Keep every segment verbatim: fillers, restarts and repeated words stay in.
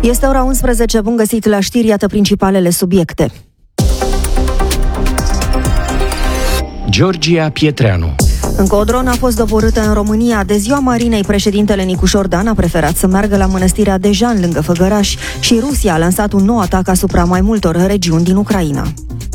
Este ora unsprezece, bun găsit la știri, iată principalele subiecte. Georgia Pietreanu. Încă o dronă a fost doborâtă în România. De ziua Marinei, președintele Nicu Șordan a preferat să meargă la mănăstirea Dejan, lângă Făgăraș, și Rusia a lansat un nou atac asupra mai multor regiuni din Ucraina.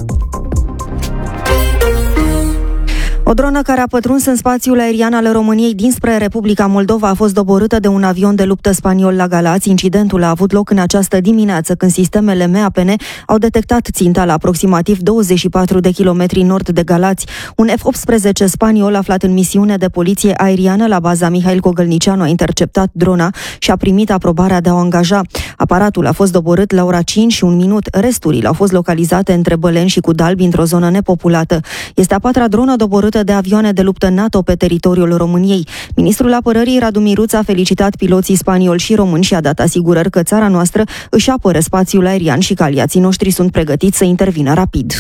O dronă care a pătruns în spațiul aerian al României dinspre Republica Moldova a fost doborâtă de un avion de luptă spaniol la Galați. Incidentul a avut loc în această dimineață, când sistemele M A P N au detectat ținta la aproximativ douăzeci și patru de kilometri nord de Galați. Un F optsprezece spaniol aflat în misiune de poliție aeriană la baza Mihail Cogălnicianu a interceptat drona și a primit aprobarea de a o angaja. Aparatul a fost doborât la ora cinci și un minut. Resturile au fost localizate între Băleni și Cudalbi, într-o zonă nepopulată. Este a patra dronă doborâtă de avioane de luptă NATO pe teritoriul României. Ministrul Apărării Radu Miruț a felicitat piloții spanioli și români și a dat asigurări că țara noastră își apără spațiul aerian și că aliații noștri sunt pregătiți să intervină rapid.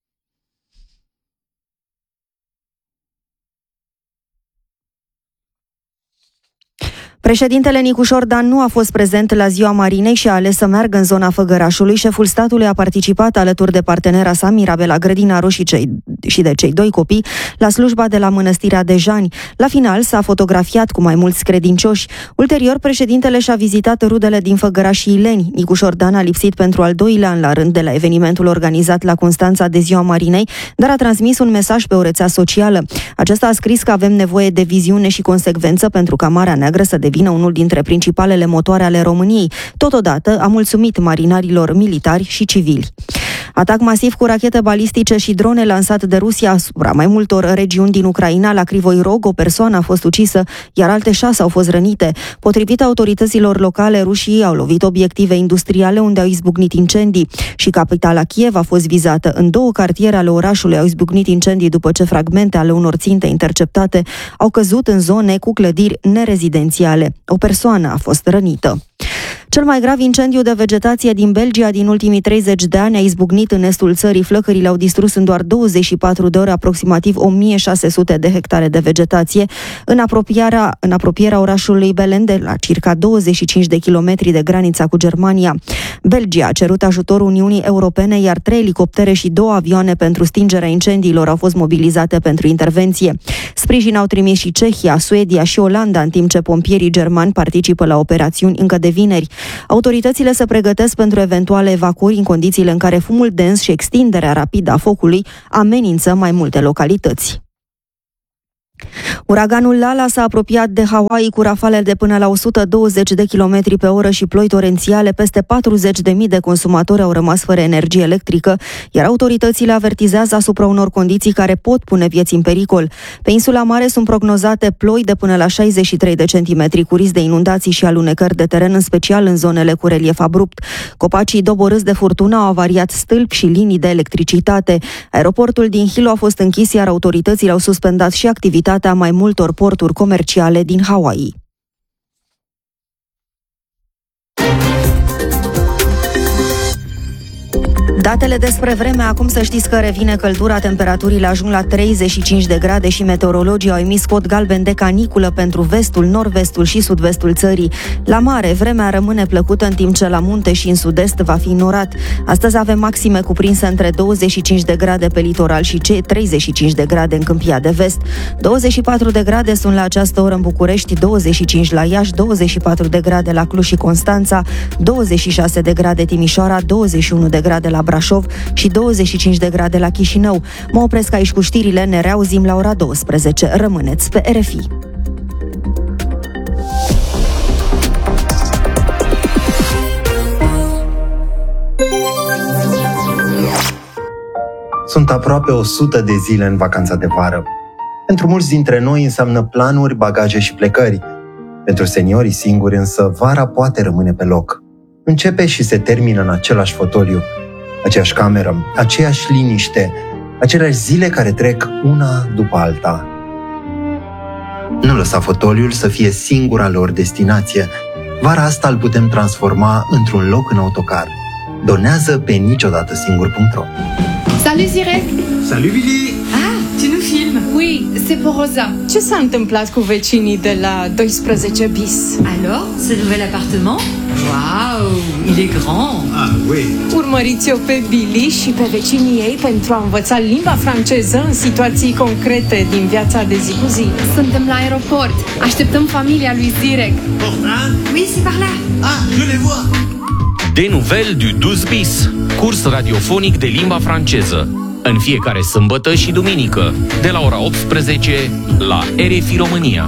Președintele Nicu Șordan nu a fost prezent la ziua Marinei și a ales să meargă în zona Făgărașului. Șeful statului a participat alături de partenera sa, Mirabela Grădinaru, și, cei, și de cei doi copii la slujba de la mănăstirea Dejani. La final s-a fotografiat cu mai mulți credincioși. Ulterior, președintele și-a vizitat rudele din Făgăraș și Ileni. Nicu Șordan a lipsit pentru al doilea an la rând de la evenimentul organizat la Constanța de ziua Marinei, dar a transmis un mesaj pe o rețea socială. Acesta a scris că avem nevoie de viziune și consecvență pentru ca Marea Neagră să devină unul dintre principalele motoare ale României. Totodată a mulțumit marinarilor militari și civili. Atac masiv cu rachete balistice și drone lansat de Rusia asupra mai multor regiuni din Ucraina. La Crivoi Rog, o persoană a fost ucisă, iar alte șase au fost rănite. Potrivit autorităților locale, rușii au lovit obiective industriale unde au izbucnit incendii și capitala Kiev a fost vizată. În două cartiere ale orașului au izbucnit incendii după ce fragmente ale unor ținte interceptate au căzut în zone cu clădiri nerezidențiale. O persoană a fost rănită. Cel mai grav incendiu de vegetație din Belgia din ultimii treizeci de ani a izbucnit în estul țării. Flăcările au distrus în doar douăzeci și patru de ore aproximativ o mie șase sute de hectare de vegetație în apropierea, în apropierea orașului Belen, de la circa douăzeci și cinci de kilometri de granița cu Germania. Belgia a cerut ajutorul Uniunii Europene, iar trei elicoptere și două avioane pentru stingerea incendiilor au fost mobilizate pentru intervenție. Sprijin au trimis și Cehia, Suedia și Olanda, în timp ce pompierii germani participă la operațiuni încă de vineri. Autoritățile se pregătesc pentru eventuale evacuări în condițiile în care fumul dens și extinderea rapidă a focului amenință mai multe localități. Uraganul Lala s-a apropiat de Hawaii cu rafale de până la o sută douăzeci de kilometri pe oră și ploi torențiale. Peste patruzeci de mii de consumatori au rămas fără energie electrică, iar autoritățile avertizează asupra unor condiții care pot pune vieți în pericol. Pe insula Mare sunt prognozate ploi de până la șaizeci și trei de centimetri, cu risc de inundații și alunecări de teren, în special în zonele cu relief abrupt. Copacii doborâți de furtună au avariat stâlpi și linii de electricitate. Aeroportul din Hilo a fost închis, iar autoritățile au suspendat și activitatea mai multor porturi comerciale din Hawaii. Datele despre vreme, acum să știți că revine căldura, temperaturile ajung la treizeci și cinci de grade și meteorologii au emis cod galben de caniculă pentru vestul, nord-vestul și sud-vestul țării. La mare, vremea rămâne plăcută, în timp ce la munte și în sud-est va fi norat. Astăzi avem maxime cuprinse între douăzeci și cinci de grade pe litoral și treizeci și cinci de grade în Câmpia de Vest. douăzeci și patru de grade sunt la această oră în București, douăzeci și cinci la Iași, douăzeci și patru de grade la Cluj și Constanța, douăzeci și șase de grade Timișoara, douăzeci și unu de grade la Brașov și douăzeci și cinci de grade la Chișinău. Mă opresc aici cu știrile, ne reauzim la ora douăsprezece. Rămâneți pe R F I. Sunt aproape o sută de zile în vacanța de vară. Pentru mulți dintre noi înseamnă planuri, bagaje și plecări. Pentru seniorii singuri însă, vara poate rămâne pe loc. Începe și se termină în același fotoliu. Aceeași cameră, aceeași liniște, aceleași zile care trec una după alta. Nu lăsa fotoliul să fie singura lor destinație. Vara asta îl putem transforma într-un loc în autocar. Donează pe niciodată singur punct ro. Salut Sirek! Salut Billy! Ah, tu nous filmes? Oui. Oui, c'est pour Rosa. Ce s-a întâmplat cu vecinii de la doisprezece bis? Alors, ce nouvel appartement? Waouh, il est grand. Ah, oui. Urmăriți-o pe Billy și pe vecinii ei pentru a învăța limba franceză în situații concrete din viața de zi cu zi. Suntem la aeroport. Așteptăm familia lui Zirek. Portin? Oui, c'est par là. Ah, je les vois. Des Nouvelles du douze bis, curs radiofonic de limba franceză. În fiecare sâmbătă și duminică, de la ora optsprezece, la R F I România.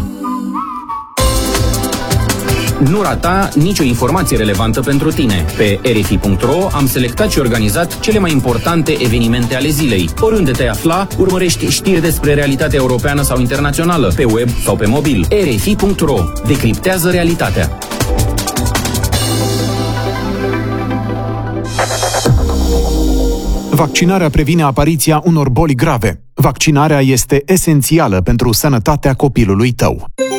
Nu rata nicio informație relevantă pentru tine. Pe r f i punct r o am selectat și organizat cele mai importante evenimente ale zilei. Oriunde te afla, urmărești știri despre realitatea europeană sau internațională, pe web sau pe mobil. r f i punct r o. Decriptează realitatea. Vaccinarea previne apariția unor boli grave. Vaccinarea este esențială pentru sănătatea copilului tău.